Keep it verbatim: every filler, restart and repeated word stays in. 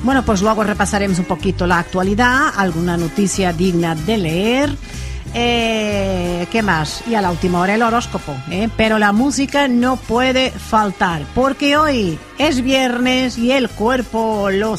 Bueno, pues luego repasaremos un poquito la actualidad, alguna noticia digna de leer. Eh, ¿Qué más? Y a la última hora el horóscopo, ¿eh? Pero la música no puede faltar, porque hoy es viernes y el cuerpo lo